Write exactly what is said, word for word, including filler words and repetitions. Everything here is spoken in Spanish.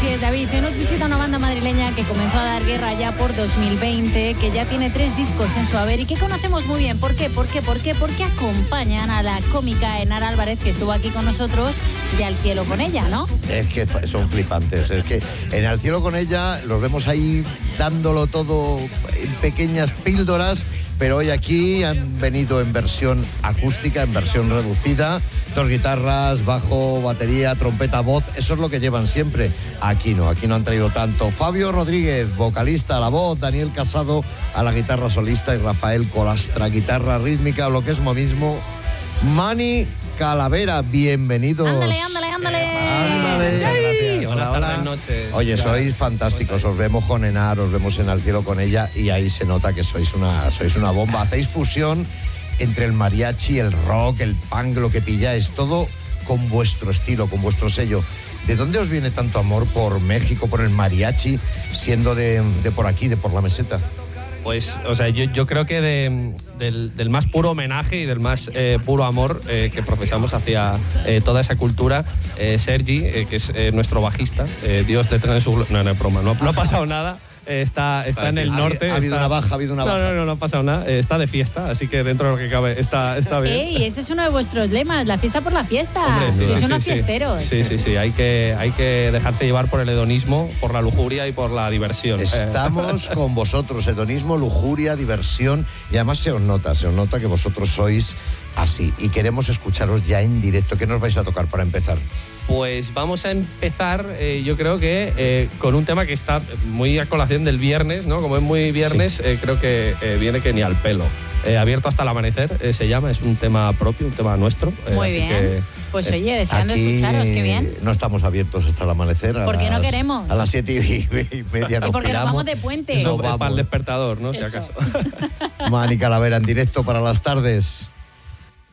Rodríguez. David, hoy nos visita una banda madrileña que comenzó a dar guerra ya por dos mil veinte, que ya tiene tres discos en su haber y que conocemos muy bien. ¿Por qué? ¿Por qué? ¿Por qué? Porque acompañan a la cómica Enara Álvarez, que estuvo aquí con nosotros, de Al cielo con ella, ¿no? Es que son flipantes. Es que en Al cielo con ella los vemos ahí dándolo todo en pequeñas píldoras, pero hoy aquí han venido en versión acústica, en versión reducida. Dos guitarras, bajo, batería, trompeta, voz. Eso es lo que llevan siempre. Aquí no, aquí no han traído tanto. Fabio Rodríguez, vocalista a la voz, Daniel Casado a la guitarra solista y Rafael Colastra, guitarra rítmica, lo que es lo mismo. Mani Calavera, bienvenidos. Ándale, ándale, ándale. Ándale. Muchas gracias. Hola, Buenas hola. tardes, noches. Oye, Ya. sois fantásticos, os vemos con Enar, os vemos en Al cielo con ella y ahí se nota que sois una, sois una bomba. Hacéis fusión entre el mariachi, el rock, el punk, lo que pilláis, todo con vuestro estilo, con vuestro sello. ¿De dónde os viene tanto amor por México, por el mariachi, siendo de, de por aquí, de por la meseta? Pues, o sea, yo, yo creo que de, del, del más puro homenaje y del más eh, puro amor eh, que profesamos hacia eh, toda esa cultura, eh, Sergi, eh, que es eh, nuestro bajista, eh, Dios te trae su... No, no es broma, no, no ha pasado nada. Eh, está, está en el Ha- norte. ha habido está... una baja, ha habido una no, baja. No, no, no ha pasado nada. Eh, está de fiesta, así que dentro de lo que cabe está, está bien. Ey, ese es uno de vuestros lemas, la fiesta por la fiesta. Hombre, sí, Sois sí, unos sí. fiesteros. Sí, sí, sí. Hay que, hay que dejarse llevar por el hedonismo, por la lujuria y por la diversión. Estamos con vosotros, hedonismo, lujuria, diversión, y además se os nota, se os nota que vosotros sois así y queremos escucharos ya en directo. ¿Qué nos vais a tocar para empezar? Pues vamos a empezar, eh, yo creo que eh, con un tema que está muy a colación del viernes, ¿no? Como es muy viernes, Sí. eh, creo que eh, viene que ni al pelo. Eh, Abierto hasta el amanecer, eh, se llama, es un tema propio, un tema nuestro. eh, Muy así bien. que, Pues eh, oye, deseando Aquí escucharos, qué bien. no estamos abiertos hasta el amanecer. a ¿Por qué no las- queremos? A las siete y media nos Y porque nos piramos. vamos de puente. Nos eso, eh, para el vamos. despertador, ¿no? Si Eso. acaso. Mani Calavera en directo para las tardes.